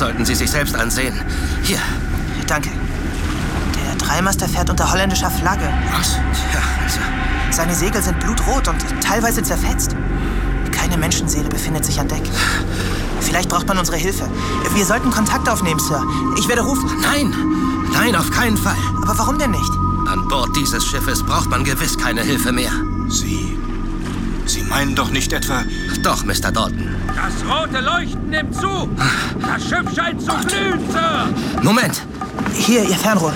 sollten Sie sich selbst ansehen. Hier. Danke. Der Dreimaster fährt unter holländischer Flagge. Was? Ja, also. Seine Segel sind blutrot und teilweise zerfetzt. Keine Menschenseele befindet sich an Deck. Vielleicht braucht man unsere Hilfe. Wir sollten Kontakt aufnehmen, Sir. Ich werde rufen. Nein! Nein, auf keinen Fall. Aber warum denn nicht? An Bord dieses Schiffes braucht man gewiss keine Hilfe mehr. Sie meinen doch nicht etwa... Doch, Mr. Dalton. Das rote Leuchten nimmt zu. Das Schiff scheint zu glühen, Sir. Moment. Hier, Ihr Fernrohr.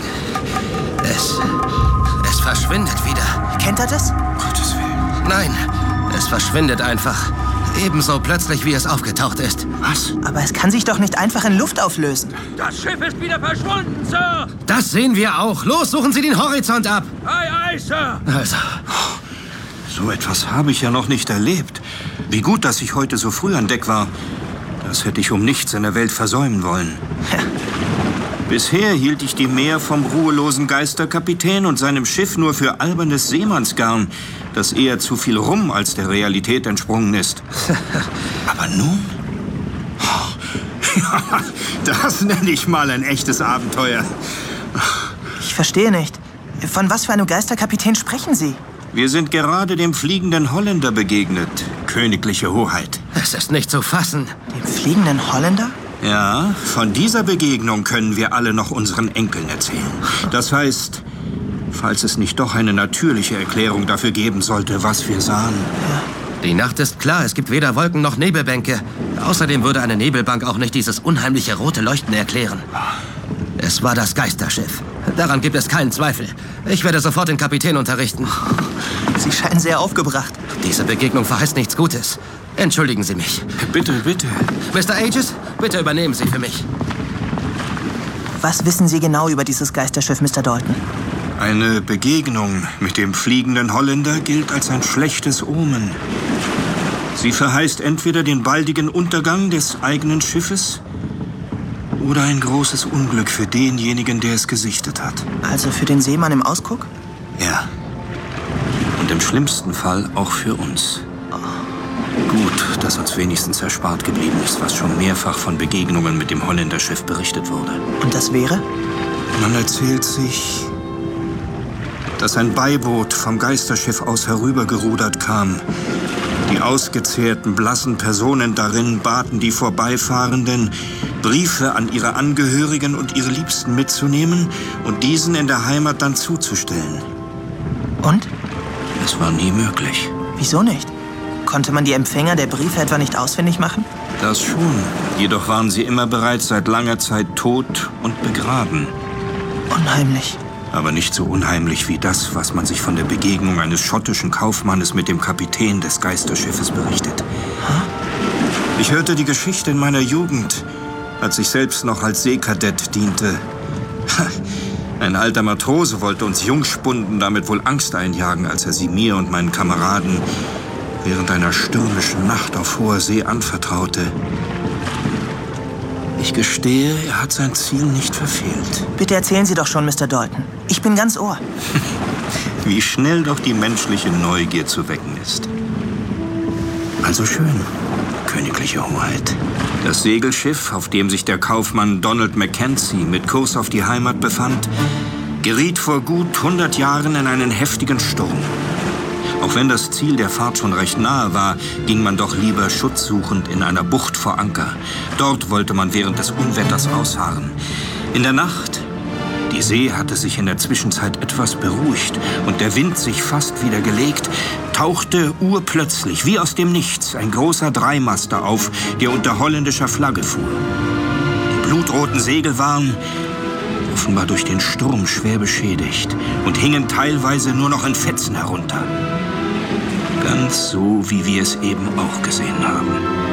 Es verschwindet wieder. Kennt er das? Gottes Willen. Nein, es verschwindet einfach. Ebenso plötzlich, wie es aufgetaucht ist. Was? Aber es kann sich doch nicht einfach in Luft auflösen. Das Schiff ist wieder verschwunden, Sir. Das sehen wir auch. Los, suchen Sie den Horizont ab. Aye, aye, Sir. Also, So etwas habe ich ja noch nicht erlebt. Wie gut, dass ich heute so früh an Deck war. Das hätte ich um nichts in der Welt versäumen wollen. Bisher hielt ich die Meer vom ruhelosen Geisterkapitän und seinem Schiff nur für albernes Seemannsgarn, das eher zu viel Rum als der Realität entsprungen ist. Aber nun? Ja, das nenne ich mal ein echtes Abenteuer. Ich verstehe nicht. Von was für einem Geisterkapitän sprechen Sie? Wir sind gerade dem fliegenden Holländer begegnet, königliche Hoheit. es ist nicht zu fassen. Dem fliegenden Holländer? Ja, von dieser Begegnung können wir alle noch unseren Enkeln erzählen. Das heißt, falls es nicht doch eine natürliche Erklärung dafür geben sollte, was wir sahen. Die Nacht ist klar, es gibt weder Wolken noch Nebelbänke. Außerdem würde eine Nebelbank auch nicht dieses unheimliche rote Leuchten erklären. Es war das Geisterschiff. Daran gibt es keinen Zweifel. Ich werde sofort den Kapitän unterrichten. Sie scheinen sehr aufgebracht. Diese Begegnung verheißt nichts Gutes. Entschuldigen Sie mich. Bitte, bitte. Mr. Aegis, bitte übernehmen Sie für mich. Was wissen Sie genau über dieses Geisterschiff, Mr. Dalton? Eine Begegnung mit dem fliegenden Holländer gilt als ein schlechtes Omen. Sie verheißt entweder den baldigen Untergang des eigenen Schiffes oder ein großes Unglück für denjenigen, der es gesichtet hat. Also für den Seemann im Ausguck? Ja. Und im schlimmsten Fall auch für uns. Gut, dass uns wenigstens erspart geblieben ist, was schon mehrfach von Begegnungen mit dem Holländerschiff berichtet wurde. Und das wäre? Man erzählt sich, dass ein Beiboot vom Geisterschiff aus herübergerudert kam. Die ausgezehrten, blassen Personen darin baten die Vorbeifahrenden, Briefe an ihre Angehörigen und ihre Liebsten mitzunehmen und diesen in der Heimat dann zuzustellen. Und? Es war nie möglich. Wieso nicht? Konnte man die Empfänger der Briefe etwa nicht ausfindig machen? Das schon. Jedoch waren sie immer bereits seit langer Zeit tot und begraben. Unheimlich. Aber nicht so unheimlich wie das, was man sich von der Begegnung eines schottischen Kaufmannes mit dem Kapitän des Geisterschiffes berichtet. Ich hörte die Geschichte in meiner Jugend, als ich selbst noch als Seekadett diente. Ein alter Matrose wollte uns Jungspunden damit wohl Angst einjagen, als er sie mir und meinen Kameraden während einer stürmischen Nacht auf hoher See anvertraute. Ich gestehe, er hat sein Ziel nicht verfehlt. Bitte erzählen Sie doch schon, Mr. Dalton. Ich bin ganz Ohr. Wie schnell doch die menschliche Neugier zu wecken ist. Also schön, königliche Hoheit. Das Segelschiff, auf dem sich der Kaufmann Donald Mackenzie mit Kurs auf die Heimat befand, geriet vor gut 100 Jahren in einen heftigen Sturm. Auch wenn das Ziel der Fahrt schon recht nahe war, ging man doch lieber schutzsuchend in einer Bucht vor Anker. Dort wollte man während des Unwetters ausharren. In der Nacht, die See hatte sich in der Zwischenzeit etwas beruhigt und der Wind sich fast wieder gelegt, tauchte urplötzlich, wie aus dem Nichts, ein großer Dreimaster auf, der unter holländischer Flagge fuhr. Die blutroten Segel waren offenbar durch den Sturm schwer beschädigt und hingen teilweise nur noch in Fetzen herunter. Ganz so, wie wir es eben auch gesehen haben.